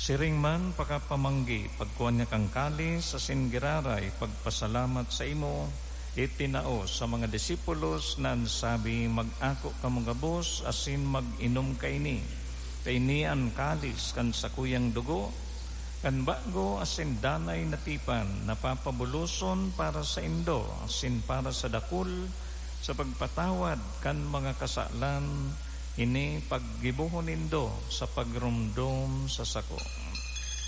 Siring man pakapamanggi, pagkuhan niya kang kalis, asin giraray, pagpasalamat sa imo, itinao sa mga disipulos na sabi, mag-ako ka mga bus, asin mag-inom kaini. Kaini ang kalis kan sa kuyang dugo, kan bago asin danay na tipan, napapabuluson para sa indo, asin para sa dakul, sa pagpatawad kan mga kasalan, ini paggibuhon nindo sa pagrumdum sa sako.